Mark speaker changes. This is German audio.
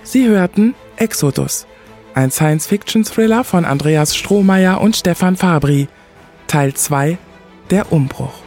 Speaker 1: Sie hörten Exodus, ein Science-Fiction-Thriller von Andreas Strohmeier und Stefan Fabri, Teil 2, der Umbruch.